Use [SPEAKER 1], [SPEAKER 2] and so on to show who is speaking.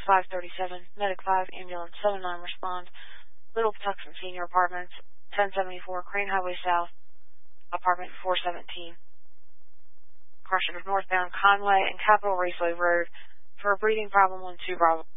[SPEAKER 1] 537, Medic 5, Ambulance 79, respond. Little Patuxent Senior Apartments, 1074, Crane Highway South, Apartment 417. Car should have northbound Conway and Capitol Raceway Road for a breathing problem on 2 Bravo.